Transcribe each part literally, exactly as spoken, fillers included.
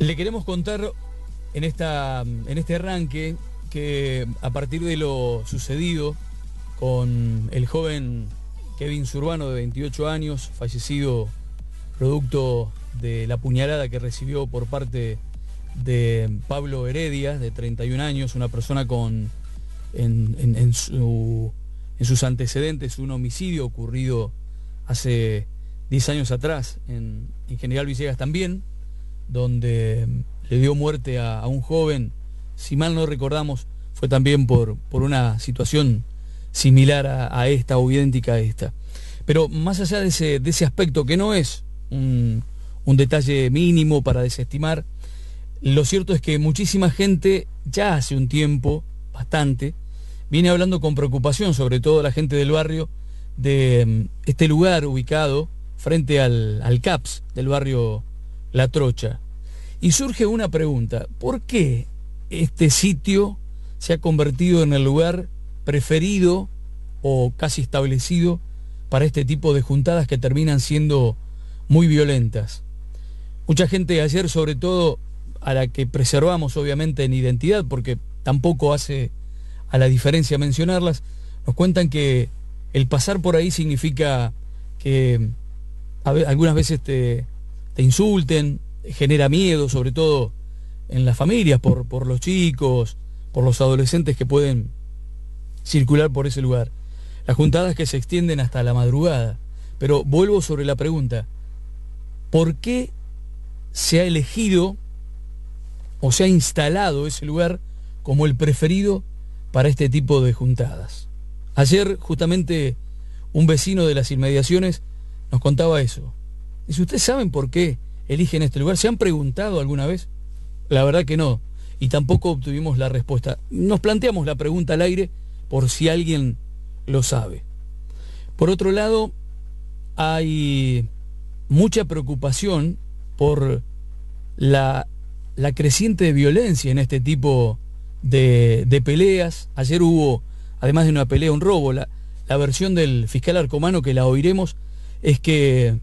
Le queremos contar en, esta, en este arranque que a partir de lo sucedido con el joven Kevin Zurbano de veintiocho años, fallecido producto de la puñalada que recibió por parte de Pablo Heredia, de treinta y un años, una persona con en, en, en, su, en sus antecedentes un homicidio ocurrido hace diez años atrás en, en General Villegas también, donde le dio muerte a, a un joven, si mal no recordamos, fue también por, por una situación similar a, a esta o idéntica a esta. Pero más allá de ese, de ese aspecto, que no es un, un detalle mínimo para desestimar, lo cierto es que muchísima gente ya hace un tiempo, bastante, viene hablando con preocupación, sobre todo la gente del barrio, de este lugar ubicado frente al, al C A P S del barrio La Trocha. Y surge una pregunta: ¿por qué este sitio se ha convertido en el lugar preferido o casi establecido para este tipo de juntadas que terminan siendo muy violentas? Mucha gente ayer, sobre todo a la que preservamos obviamente en identidad, porque tampoco hace a la diferencia mencionarlas, nos cuentan que el pasar por ahí significa que a ve- algunas veces te, te insulten, genera miedo, sobre todo en las familias, por, por los chicos, por los adolescentes que pueden circular por ese lugar. Las juntadas que se extienden hasta la madrugada. Pero vuelvo sobre la pregunta: ¿por qué se ha elegido o se ha instalado ese lugar como el preferido para este tipo de juntadas? Ayer justamente un vecino de las inmediaciones nos contaba eso. Dice: ¿ustedes saben por qué eligen este lugar? ¿Se han preguntado alguna vez? La verdad que no, y tampoco obtuvimos la respuesta. Nos planteamos la pregunta al aire por si alguien lo sabe. Por otro lado, hay mucha preocupación por la, la creciente violencia en este tipo de, de peleas. Ayer hubo, además de una pelea, un robo. La, la versión del fiscal Arcomano, que la oiremos, es que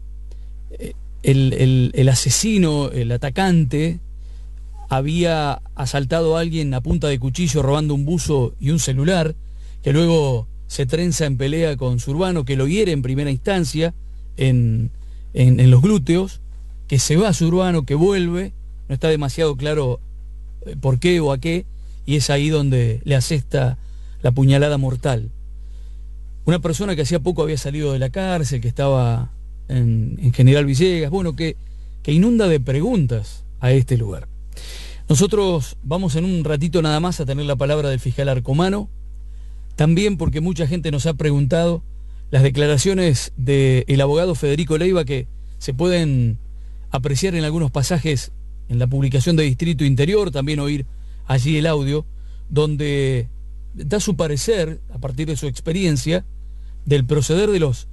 el, el, el asesino, el atacante, había asaltado a alguien a punta de cuchillo robando un buzo y un celular, que luego se trenza en pelea con Zurbano, que lo hiere en primera instancia en, en, en los glúteos, que se va a Zurbano, que vuelve, no está demasiado claro por qué o a qué, y es ahí donde le asesta la puñalada mortal. Una persona que hacía poco había salido de la cárcel, que estaba en, en General Villegas, bueno, que, que inunda de preguntas a este lugar. Nosotros vamos en un ratito nada más a tener la palabra del fiscal Arcomano, también porque mucha gente nos ha preguntado las declaraciones del abogado Federico Leiva, que se pueden apreciar en algunos pasajes en la publicación de Distrito Interior, también oír allí el audio, donde da su parecer, a partir de su experiencia, del proceder de los